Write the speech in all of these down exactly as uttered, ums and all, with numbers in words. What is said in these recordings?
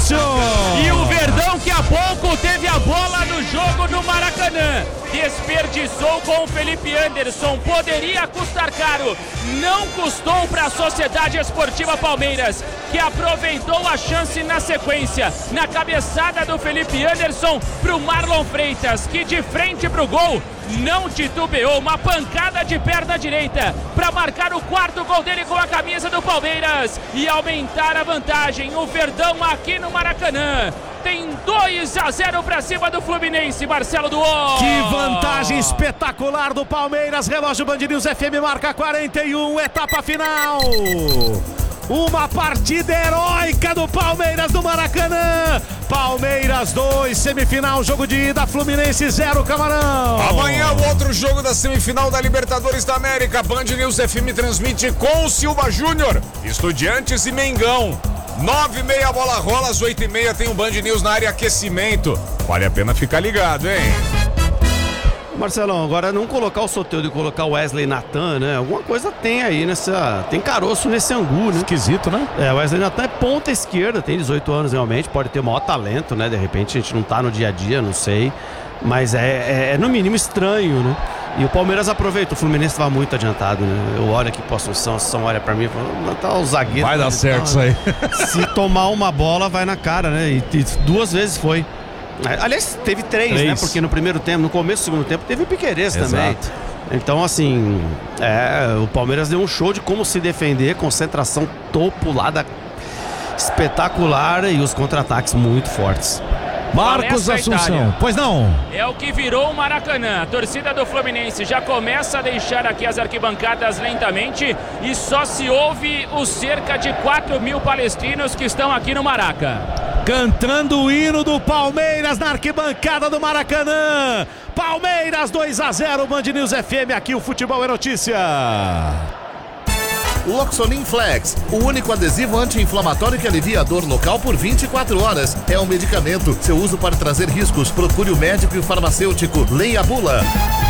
Maurício! E o Verdão que há pouco teve a bola no jogo no Maracanã. Desperdiçou com o Felipe Anderson, poderia custar caro, não custou para a Sociedade Esportiva Palmeiras, que aproveitou a chance na sequência, na cabeçada do Felipe Anderson para o Marlon Freitas, que de frente para o gol não titubeou, uma pancada de perna direita para marcar o quarto gol dele com a camisa do Palmeiras e aumentar a vantagem. O Verdão aqui no Maracanã tem dois a zero para cima do Fluminense, Marcelo Duó. Que vantagem espetacular do Palmeiras. Relógio Band News F M marca quarenta e um, etapa final. Uma partida heróica do Palmeiras do Maracanã. Palmeiras dois, semifinal, jogo de ida, Fluminense zero, Camarão. Amanhã o outro jogo da semifinal da Libertadores da América. Band News F M transmite com o Silva Júnior, Estudiantes e Mengão. Nove e meia, a bola rola, às oito e meia tem o Band News na área aquecimento. Vale a pena ficar ligado, hein? Marcelão, agora não colocar o Soteldo e colocar o Wesley Natan, né? Alguma coisa tem aí nessa... Tem caroço nesse angu, né? Esquisito, né? É, o Wesley Natan é ponta esquerda, tem dezoito anos realmente, pode ter o maior talento, né? De repente a gente não tá no dia a dia, não sei. Mas é, é, é no mínimo estranho, né? E o Palmeiras aproveita, o Fluminense estava muito adiantado, né? Eu olho aqui pro Assunção, Assunção olha pra mim e fala, tá o zagueiro. Vai dar certo tá, isso aí. Se tomar uma bola, vai na cara, né? E, e duas vezes foi. Aliás, teve três, três, né? Porque no primeiro tempo, no começo do segundo tempo, teve o Piquerez também. Então, assim, é, o Palmeiras deu um show de como se defender, concentração topo lá da espetacular e os contra-ataques muito fortes. Marcos Assunção, pois não? É o que virou o Maracanã. A torcida do Fluminense já começa a deixar aqui as arquibancadas lentamente e só se ouve os cerca de quatro mil palestrinos que estão aqui no Maraca. Cantando o hino do Palmeiras na arquibancada do Maracanã. Palmeiras dois a zero, Band News F M, aqui o futebol é notícia. Loxonin Flex, o único adesivo anti-inflamatório que alivia a dor local por vinte e quatro horas. É um medicamento. Seu uso pode trazer riscos. Procure o médico e o farmacêutico. Leia a bula.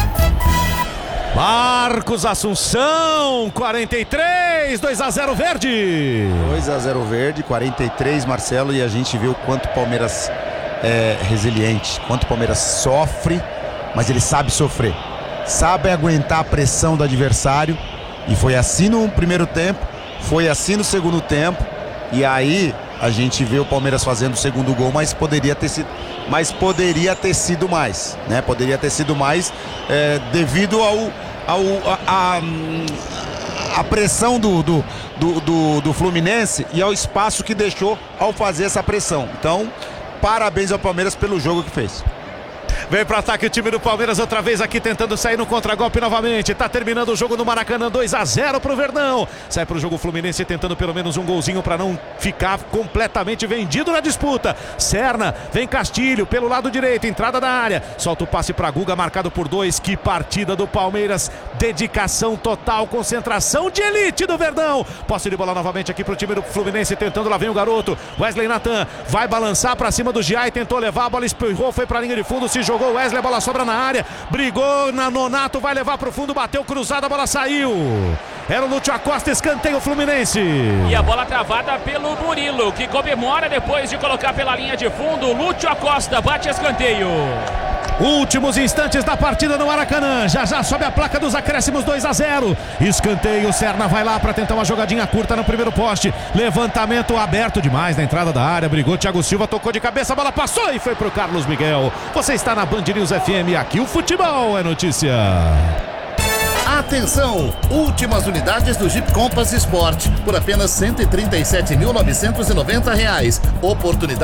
Marcos Assunção, quarenta e três, dois a zero Verde. dois a zero Verde, quarenta e três Marcelo, e a gente viu quanto o Palmeiras é resiliente, quanto o Palmeiras sofre, mas ele sabe sofrer. Sabe aguentar a pressão do adversário. E foi assim no primeiro tempo, foi assim no segundo tempo. E aí a gente vê o Palmeiras fazendo o segundo gol, mas poderia ter sido, mas poderia ter sido mais, né? Poderia ter sido mais é, devido ao, ao a, a, a pressão do, do, do, do, do Fluminense e ao espaço que deixou ao fazer essa pressão. Então, parabéns ao Palmeiras pelo jogo que fez. Vem para ataque o time do Palmeiras outra vez aqui tentando sair no contragolpe novamente. Tá terminando o jogo no Maracanã, dois a zero pro Verdão. Sai pro jogo Fluminense tentando pelo menos um golzinho para não ficar completamente vendido na disputa. Serna, vem Castilho pelo lado direito, entrada da área. Solta o passe para Guga, marcado por dois. Que partida do Palmeiras. Dedicação total, concentração de elite do Verdão. Posse de bola novamente aqui pro time do Fluminense tentando, lá vem o garoto. Wesley Natan vai balançar para cima do Giai, tentou levar, a bola espirrou, foi pra linha de fundo, se jogou. Wesley, a bola sobra na área, brigou na Nonato, vai levar pro fundo, bateu cruzada, a bola saiu. Era o Lúcio Acosta, escanteio Fluminense. E a bola travada pelo Murilo, que comemora depois de colocar pela linha de fundo. Lúcio Acosta bate escanteio. Últimos instantes da partida no Maracanã. Já já sobe a placa dos acréscimos, dois a zero. Escanteio, Serna vai lá para tentar uma jogadinha curta no primeiro poste. Levantamento aberto demais na entrada da área. Brigou, Thiago Silva tocou de cabeça, a bola passou e foi pro Carlos Miguel. Você está na Band News F M, aqui o futebol é notícia. Atenção! Últimas unidades do Jeep Compass Sport por apenas cento e trinta e sete mil novecentos e noventa reais. Oportunidade